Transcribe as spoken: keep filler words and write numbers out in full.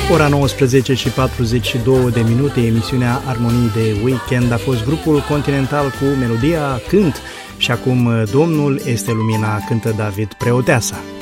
Ora nouăsprezece și patruzeci și două de minute, emisiunea Armonii de Weekend a fost grupul Continental cu melodia Cânt și acum Domnul este lumina, cântă David Preoteasa.